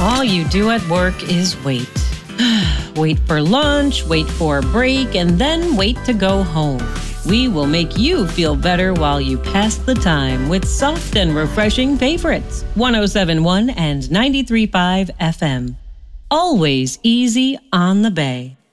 All you do at work is wait. Wait for lunch, wait for a break, and then wait to go home. We will make you feel better while you pass the time with soft and refreshing favorites. 107.1 and 93.5 FM. Always easy on the Bay.